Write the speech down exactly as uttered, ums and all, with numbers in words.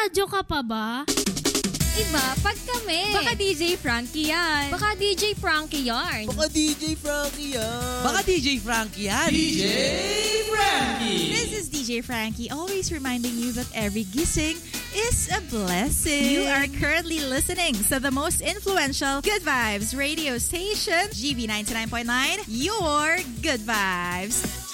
Nagre-radyo ka pa ba? Iba, pag kami. Baka D J Frankie yan. Baka D J Frankie yarn. Baka D J Frankie yan. Baka D J Frankie yan. D J Frankie. This is D J Frankie, always reminding you that every gising is a blessing. You are currently listening to the most influential Good Vibes radio station, G B ninety-nine point nine, your Good Vibes.